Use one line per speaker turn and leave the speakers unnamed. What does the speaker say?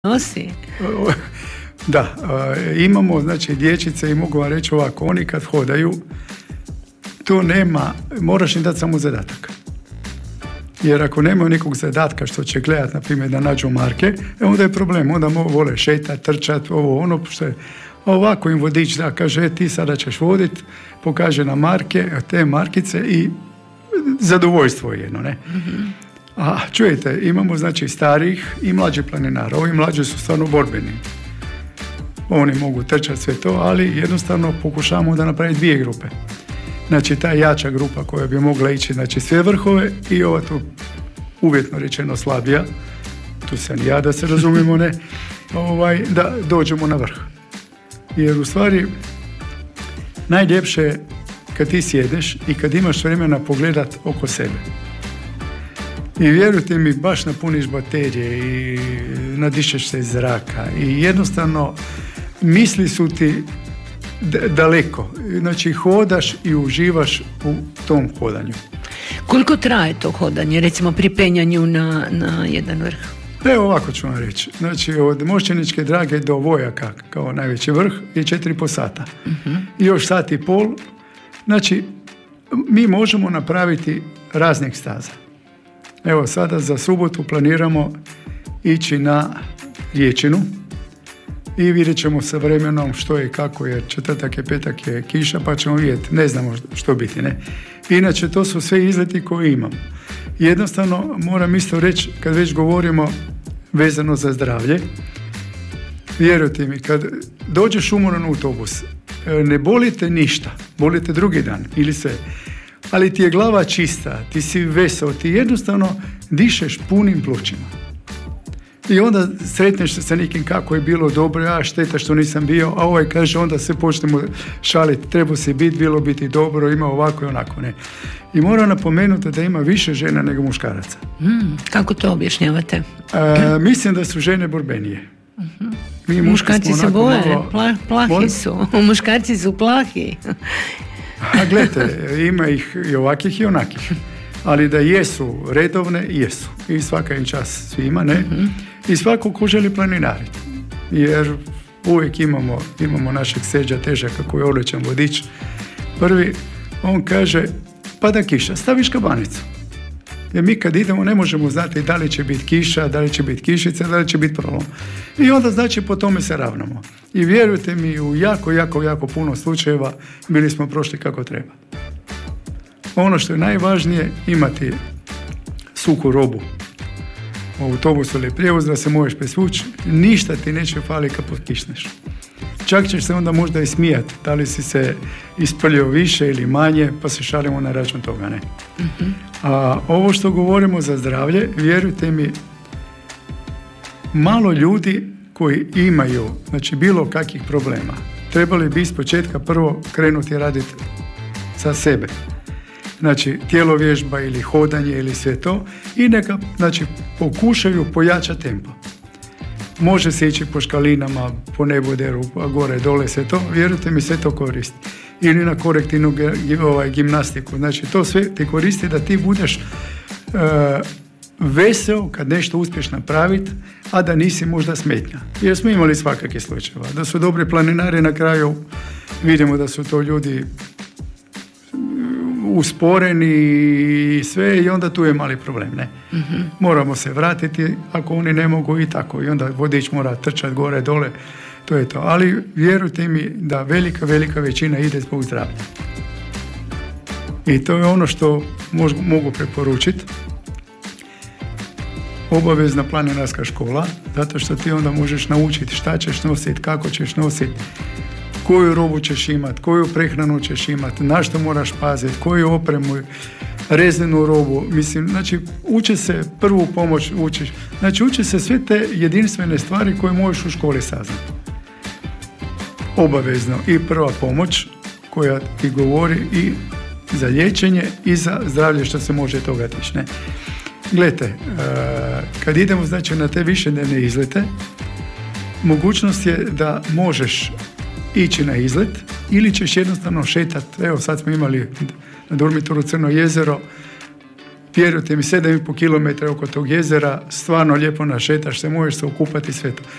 nosi.
Da, imamo, znači, dječice i mogu vam reći ovako, oni kad hodaju, to nema, moraš im dati samo zadatak. Jer ako nemaju nekog zadatka što će gledati, na primjer, da nađu marke, onda je problem, onda vole šetati, trčati, ovo, ono, što je. Ovako im vodič da kaže, ti sada ćeš voditi, pokaže na marke, te markice i zadovoljstvo je jedno, ne? Mm-hmm. A čujete, imamo, znači, starih i mlađih planinara. Ovi mlađi su stvarno borbeni. Oni mogu trčati sve to, ali jednostavno pokušavamo da napraviti dvije grupe. Znači, ta jača grupa koja bi mogla ići, znači, sve vrhove i ova tu uvjetno rečeno slabija, tu sam ja da se razumimo, ne, da dođemo na vrh. Jer u stvari najljepše je kad ti sjedeš i kad imaš vremena pogledat oko sebe. I vjerujte mi, baš napuniš baterije i nadišeš se iz zraka i jednostavno misli su ti daleko. Znači, hodaš i uživaš u tom hodanju.
Koliko traje to hodanje, recimo pri penjanju na jedan vrh?
Evo ovako ću vam reći. Znači, od Mošćeničke Drage do Vojaka, kao najveći vrh, je 4,5 sata. Uh-huh. I još sat i pol. Znači, mi možemo napraviti raznih staza. Evo, sada za subotu planiramo ići na Riječinu i vidjet ćemo sa vremenom što je i kako je. Četvrtak i petak je kiša, pa ćemo vidjeti. Ne znamo što biti, ne? Inače, to su sve izleti koje imam. Jednostavno, moram isto reći, kad već govorimo vezano za zdravlje, vjerujte mi, kad dođeš umoran u autobus, ne boli te ništa, boli te drugi dan ili sve, ali ti je glava čista, ti si vesel, ti jednostavno dišeš punim plućima. I onda sretneš se sa nekim kako je bilo dobro, a šteta što nisam bio, a ovaj kaže, onda se počnemo šaliti, treba se bilo biti dobro, ima ovako i onako, ne. I moram napomenuti da ima više žena nego muškaraca.
Kako to objašnjavate?
Mislim da su žene borbenije.
Mi muškarci se boje, plahi su. Muškarci su plahi.
A gledajte, ima ih i ovakih i onakih. Ali da jesu redovne, jesu. I svaka im čast svima, ne? I svako ko želi planinariti. Jer uvijek imamo našeg Seđa Težaka koji je odličan vodič. Prvi, on kaže, pada kiša, staviš kabanicu. Jer mi kad idemo ne možemo znati da li će biti kiša, da li će biti kišica, da li će biti prolom. I onda znači po tome se ravnamo. I vjerujte mi, u jako puno slučajeva bili smo prošli kako treba. Ono što je najvažnije, imati suhu robu u autobusu ili prijevoz da se možeš presvući, ništa ti neće fali kad potkišneš. Čak ćeš se onda možda i smijati, da li si se isprljio više ili manje, pa se šalimo na račun toga, ne. Mm-hmm. A ovo što govorimo za zdravlje, vjerujte mi, malo ljudi koji imaju, znači, bilo kakvih problema, trebali bi iz početka prvo krenuti raditi za sebe. Znači, tjelovježba ili hodanje ili sve to, i neka, znači, pokušaju pojačati tempo. Može se ići po škalinama, po neboderu, gore, dole, sve to, vjerujte mi, sve to koristi. Ili na korektivnu gimnastiku. Znači, to sve ti koristi da ti budeš vesel kad nešto uspješ napraviti, a da nisi možda smetnja. Jer smo imali svakakih slučajeva. Da su dobri planinari, na kraju vidimo da su to ljudi usporeni i sve, i onda tu je mali problem, ne? Mm-hmm. Moramo se vratiti ako oni ne mogu i tako, i onda vodič mora trčati gore, dole, to je to. Ali vjerujte mi da velika većina ide zbog zdravlja. I to je ono što mogu preporučiti. Obavezna planinarska škola, zato što ti onda možeš naučiti šta ćeš nositi, kako ćeš nositi, koju robu ćeš imati, koju prehranu ćeš imati, na što moraš paziti, koju opremu, rezenu robu, mislim, znači, uče se prvu pomoć, uče se sve te jedinstvene stvari koje možeš u školi saznati. Obavezno i prva pomoć koja ti govori i za liječenje i za zdravlje što se može toga tići, ne. Gledajte, kad idemo, znači, na te višednevne izlete, mogućnost je da možeš ići na izlet ili ćeš jednostavno šetati. Evo, sad smo imali na Durmitoru Crno jezero vjerujte mi, 7,5 km oko tog jezera, stvarno lijepo našetaš se, možeš se okupati sve to.